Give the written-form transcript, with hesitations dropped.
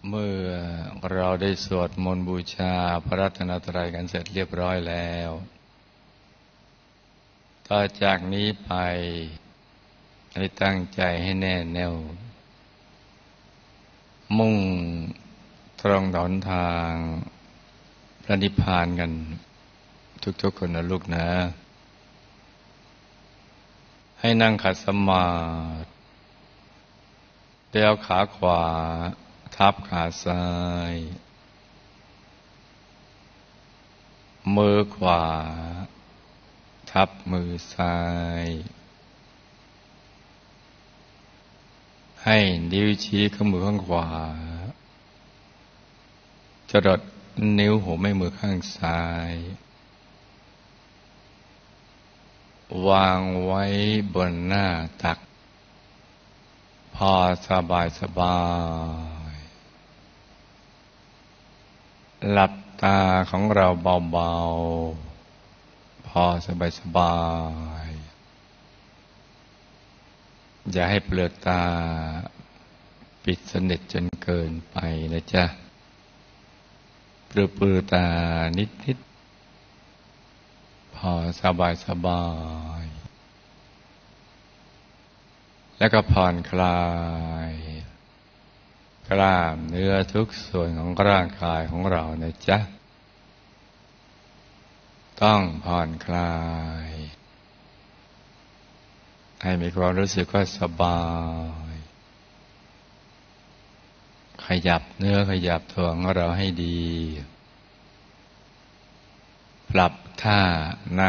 เมื่อเราได้สวดมนต์บูชาพระรัตนตรัยกันเสร็จเรียบร้อยแล้วต่อจากนี้ไปให้ตั้งใจให้แน่แน่วมุ่งตรงหนทางพระนิพพานกันทุกๆคนนะลูกนะให้นั่งขัดสมาธิแล้วขาขวาทับขาซ้ายมือขวาทับมือซ้ายให้นิ้วชี้ข้างมือข้างขวาจรดนิ้วหัวแม่มือข้างซ้ายวางไว้บนหน้าตักพอสบายหลับตาของเราเบาๆพอสบายอย่าให้เปลือกตาปิดสนิทจนเกินไปนะจ๊ะปลือตานิดพอสบายแล้วก็ผ่อนคลายกล้ามเนื้อทุกส่วนของร่างกายของเรานะจ๊ะต้องผ่อนคลายให้มีความรู้สึกว่าสบายขยับเนื้อขยับตัวของเราให้ดีปรับท่านั่ง